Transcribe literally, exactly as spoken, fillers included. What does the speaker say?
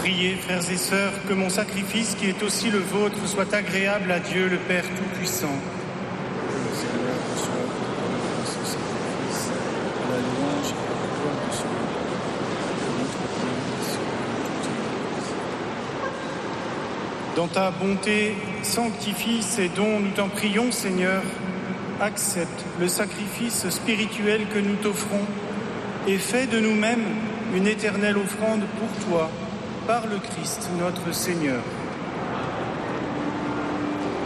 Priez, frères et sœurs, que mon sacrifice, qui est aussi le vôtre, soit agréable à Dieu le Père Tout-Puissant. Que le Seigneur reçoive de ce sacrifice à la louange et à la gloire de son nom, de notre Père, sur toute l'Église. Dans ta bonté, sanctifie ces dons, nous t'en prions, Seigneur. Accepte le sacrifice spirituel que nous t'offrons et fais de nous-mêmes une éternelle offrande pour toi, par le Christ notre Seigneur.